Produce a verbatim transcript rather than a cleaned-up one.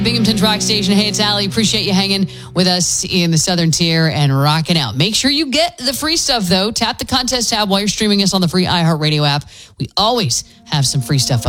Binghamton's Rock Station. Hey, it's Allie. Appreciate you hanging with us in the Southern Tier and rocking out. Make sure you get the free stuff, though. Tap the contest tab while you're streaming us on the free iHeartRadio app. We always have some free stuff up.